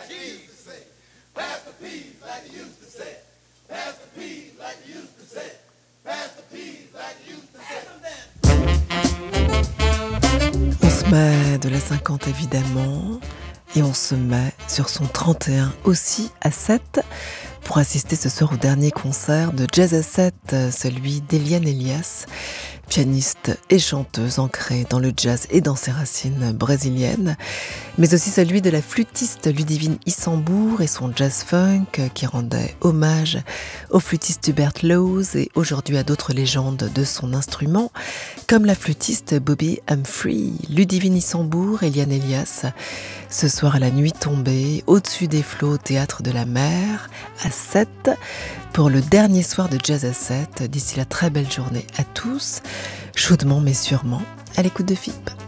like you used to say. Pass the peas like you used to say. Pass the peas like you used to say. Pass the peas like you used to say. On se met de la 50 évidemment, et on se met sur son 31 aussi à 7 pour assister ce soir au dernier concert de Jazz à 7, celui d'Eliane Elias, pianiste et chanteuse ancrée dans le jazz et dans ses racines brésiliennes, mais aussi celui de la flûtiste Ludivine Issambourg et son jazz funk qui rendait hommage au flûtiste Hubert Laws et aujourd'hui à d'autres légendes de son instrument, comme la flûtiste Bobby Humphrey. Ludivine Issambourg et Eliane Elias, ce soir à la nuit tombée, au-dessus des flots au Théâtre de la Mer, à 7, pour le dernier soir de Jazz à 7. D'ici la très belle journée à tous, chaudement mais sûrement, à l'écoute de FIP.